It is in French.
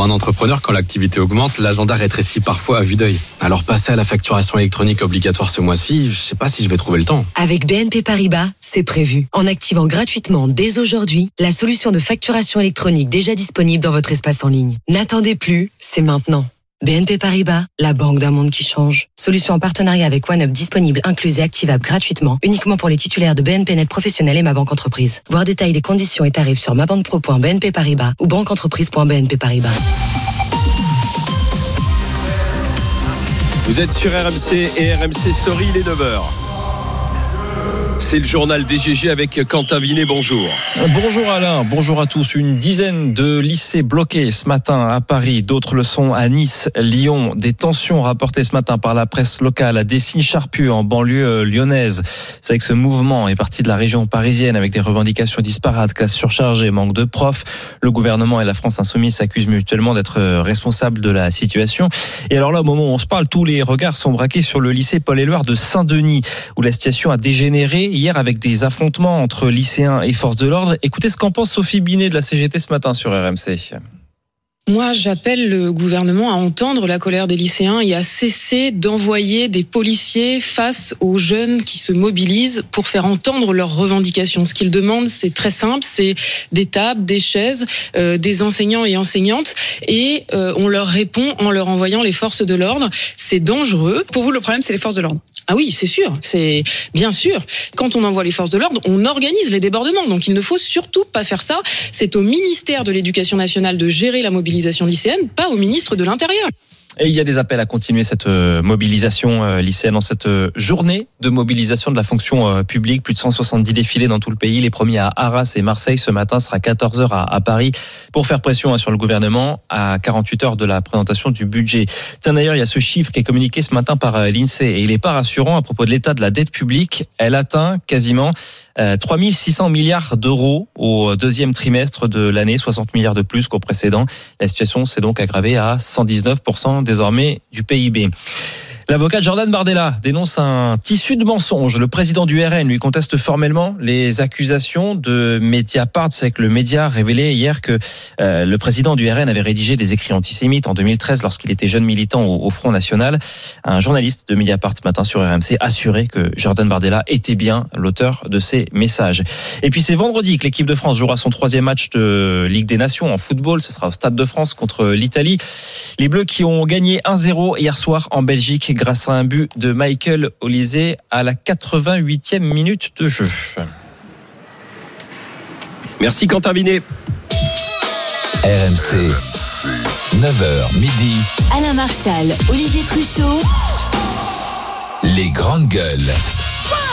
un entrepreneur, quand l'activité augmente, l'agenda rétrécit parfois à vue d'œil. Alors passer à la facturation électronique obligatoire ce mois-ci, je sais pas si je vais trouver le temps. Avec BNP Paribas, c'est prévu. En activant gratuitement dès aujourd'hui la solution de facturation électronique déjà disponible dans votre espace en ligne. N'attendez plus, c'est maintenant. BNP Paribas, la banque d'un monde qui change. Solution en partenariat avec OneUp disponible, incluse et activable gratuitement, uniquement pour les titulaires de BNP Net Professionnel et Ma Banque Entreprise. Voir détails des conditions et tarifs sur mabanquepro.bnp Paribas ou banqueentreprise.bnp Paribas. Vous êtes sur RMC et RMC Story, il est 9h. C'est le journal DGG avec Quentin Vinet, bonjour. Bonjour Alain, bonjour à tous. Une dizaine de lycées bloqués ce matin à Paris, d'autres le sont à Nice, Lyon. Des tensions rapportées ce matin par la presse locale à Dessines-Charpieu en banlieue lyonnaise. C'est vrai que ce mouvement est parti de la région parisienne avec des revendications disparates, classes surchargées, manque de profs. Le gouvernement et la France insoumise s'accusent mutuellement d'être responsables de la situation. Et alors là, au moment où on se parle, tous les regards sont braqués sur le lycée Paul-Éluard de Saint-Denis, où la situation a dégénéré hier avec des affrontements entre lycéens et forces de l'ordre. Écoutez ce qu'en pense Sophie Binet de la CGT ce matin sur RMC. Moi, j'appelle le gouvernement à entendre la colère des lycéens et à cesser d'envoyer des policiers face aux jeunes qui se mobilisent pour faire entendre leurs revendications. Ce qu'ils demandent, c'est très simple, c'est des tables, des chaises, des enseignants et enseignantes, et on leur répond en leur envoyant les forces de l'ordre. C'est dangereux. Pour vous, le problème, c'est les forces de l'ordre? Ah oui, c'est sûr, c'est bien sûr. Quand on envoie les forces de l'ordre, on organise les débordements. Donc il ne faut surtout pas faire ça. C'est au ministère de l'Éducation nationale de gérer la mobilisation lycéenne, pas au ministre de l'Intérieur. Et il y a des appels à continuer cette mobilisation lycéenne en cette journée de mobilisation de la fonction publique. Plus de 170 défilés dans tout le pays. Les premiers à Arras et Marseille ce matin, sera 14h à Paris pour faire pression sur le gouvernement à 48 heures de la présentation du budget. Tiens, d'ailleurs, il y a ce chiffre qui est communiqué ce matin par l'INSEE et il n'est pas rassurant à propos de l'état de la dette publique. Elle atteint quasiment 3 600 milliards d'euros au deuxième trimestre de l'année, 60 milliards de plus qu'au précédent. La situation s'est donc aggravée à 119% désormais du PIB. L'avocat Jordan Bardella dénonce un tissu de mensonges. Le président du RN lui conteste formellement les accusations de Mediapart. C'est que le média a révélé hier que le président du RN avait rédigé des écrits antisémites en 2013 lorsqu'il était jeune militant au Front National. Un journaliste de Mediapart ce matin sur RMC assurait que Jordan Bardella était bien l'auteur de ces messages. Et puis c'est vendredi que l'équipe de France jouera son 3e match de Ligue des Nations en football. Ce sera au Stade de France contre l'Italie. Les Bleus qui ont gagné 1-0 hier soir en Belgique grâce à un but de Michael Olise à la 88e minute de jeu. Merci Quentin Vinet. RMC, 9h midi. Alain Marchal, Olivier Truchot. Les grandes gueules.